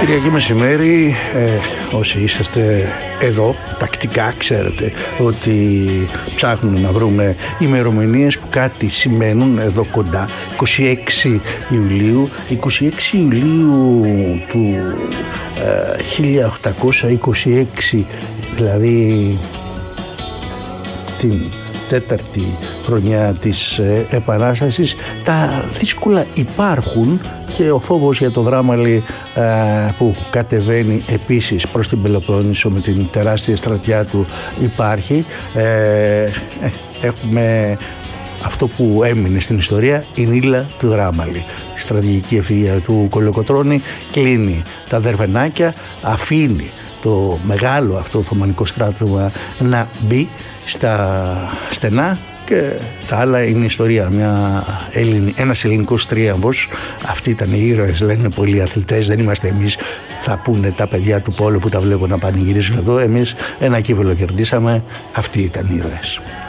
Κυριακή μεσημέρι, όσοι είσαστε εδώ τακτικά ξέρετε ότι ψάχνουμε να βρούμε ημερομηνίες που κάτι σημαίνουν εδώ κοντά. 26 Ιουλίου, 26 Ιουλίου του 1826, δηλαδή την τέταρτη χρονιά της Επανάστασης. Τα δύσκολα υπάρχουν και ο φόβος για το Δράμαλι που κατεβαίνει επίσης προς την Πελοπόννησο με την τεράστια στρατιά του υπάρχει. Έχουμε αυτό που έμεινε στην ιστορία, η Νύλα του Δράμαλη. Η στρατηγική ευφυΐα του Κολοκοτρώνη κλείνει τα δερβενάκια, αφήνει το μεγάλο αυτό οθωμανικό στράτευμα να μπει στα στενά και τα άλλα είναι ιστορία. Ένας ελληνικός τρίαμβος. Αυτοί ήταν οι ήρωες, λένε πολλοί αθλητές, δεν είμαστε εμείς, θα πούνε τα παιδιά του πόλου που τα βλέπω να πανηγυρίζουν εδώ. Εμείς ένα κύπελλο κερδίσαμε, αυτοί ήταν οι ήρωες.